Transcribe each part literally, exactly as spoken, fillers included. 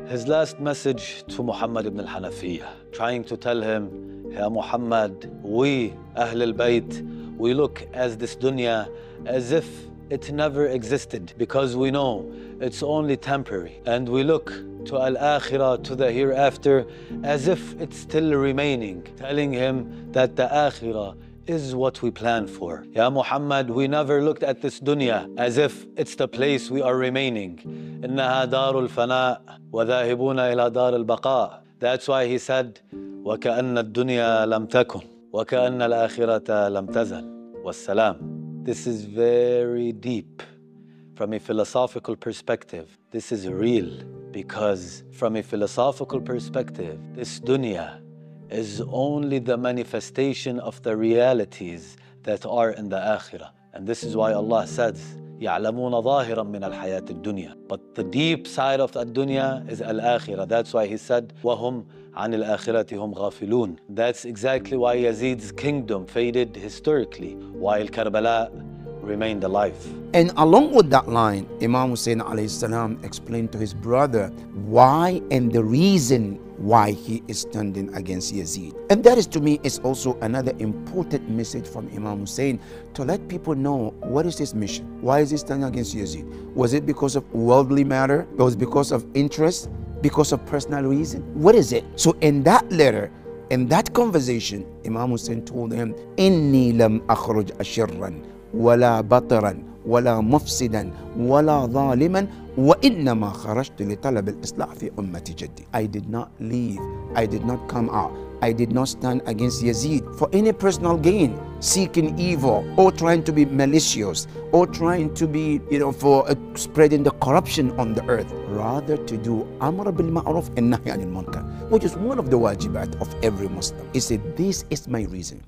His last message to Muhammad ibn al-Hanafiyyah, trying to tell him, Ya Muhammad, we, Ahl al-Bayt, we look as this dunya as if it never existed, because we know it's only temporary. And we look to al-akhirah, to the hereafter, as if it's still remaining, telling him that the akhirah is what we plan for. Ya Muhammad, we never looked at this dunya as if it's the place we are remaining. إنها دار الفناء وذاهبون إلى دار البقاء. That's why he said, وكأن الدنيا لم تكن وكأن الآخرة لم تزل والسلام. This is very deep. From a philosophical perspective, this is real, because from a philosophical perspective, this dunya is only the manifestation of the realities that are in the akhirah. And this is why Allah says, يَعْلَمُونَ ظَاهِرًا مِنَ الْحَيَاةِ الدُّنْيَا. But the deep side of the dunya is al-akhirah. That's why he said, وَهُمْ عَنِ الْآخِرَةِ هُمْ غَافِلُونَ. That's exactly why Yazid's kingdom faded historically, while Karbala remained alive. And along with that line, Imam Hussein alayhi salam explained to his brother why and the reason why he is standing against Yazid. And that is, to me, is also another important message from Imam Hussein, to let people know what is his mission. Why is he standing against Yazid? Was it because of worldly matter? Was it because of interest? Because of personal reason? What is it? So in that letter, in that conversation, Imam Hussein told him, إِنِّي لَمْ أَخْرُجْ أَشِرًّا وَلَا بَطِرًا وَلَا مُفْسِدًا وَلَا ظَالِمًا وَإِنَّمَا خَرَجْتُ لِطَلَبِ الْإِصْلَاحِ فِي أُمَّةِ جَدِّي. I did not leave, I did not come out, I did not stand against Yazid for any personal gain, seeking evil, or trying to be malicious, or trying to be, you know, for uh, spreading the corruption on the earth. Rather to do Amr bil Ma'ruf and Nahy anil Munkar, which is one of the wajibat of every Muslim. He said, this is my reason.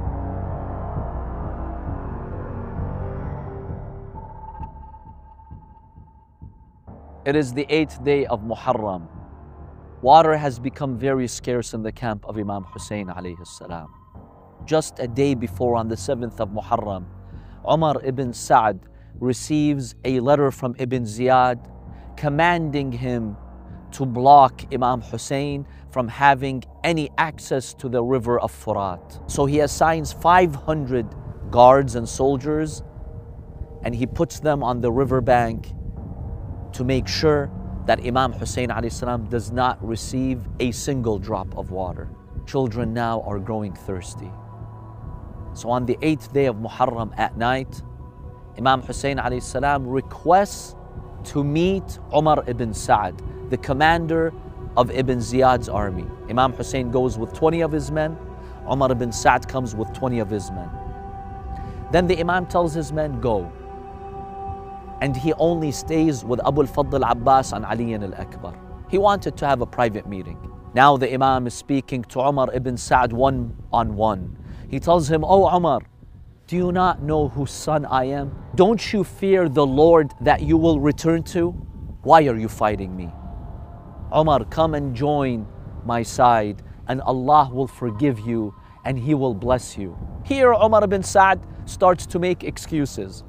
It is the eighth day of Muharram. Water has become very scarce in the camp of Imam Hussein alayhi salam. Just a day before, on the seventh of Muharram, Umar ibn Sa'd receives a letter from Ibn Ziyad commanding him to block Imam Hussein from having any access to the river of Furat. So he assigns five hundred guards and soldiers, and he puts them on the riverbank to make sure that Imam Hussein alayhi salam does not receive a single drop of water. Children now are growing thirsty. So on the eighth day of Muharram at night, Imam Hussein alayhi salam requests to meet Umar ibn Sa'd, the commander of Ibn Ziyad's army. Imam Hussein goes with twenty of his men, Umar ibn Sa'd comes with twenty of his men. Then the Imam tells his men, go. And he only stays with Abu al-Fadl Abbas and Ali al-Akbar. He wanted to have a private meeting. Now the Imam is speaking to Umar ibn Sa'd one on one. He tells him, oh Umar, do you not know whose son I am? Don't you fear the Lord that you will return to? Why are you fighting me? Umar, come and join my side, and Allah will forgive you and He will bless you. Here Umar ibn Sa'd starts to make excuses.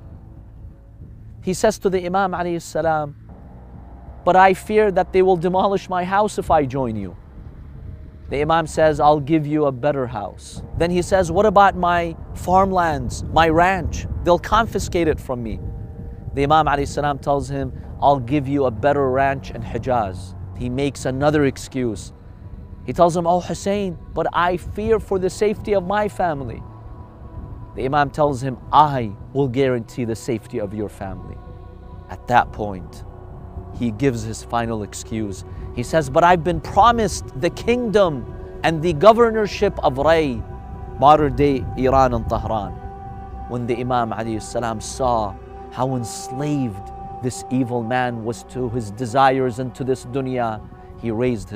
He says to the Imam alayhi salam, but I fear that they will demolish my house if I join you. The Imam says, I'll give you a better house. Then he says, what about my farmlands, my ranch? They'll confiscate it from me. The Imam alayhi salam tells him, I'll give you a better ranch in Hijaz. He makes another excuse. He tells him, oh Hussein, but I fear for the safety of my family. The Imam tells him, I will guarantee the safety of your family. At that point, he gives his final excuse. He says, but I've been promised the kingdom and the governorship of Ray, modern day Iran and Tehran. When the Imam alayhi salam saw how enslaved this evil man was to his desires and to this dunya, he raised his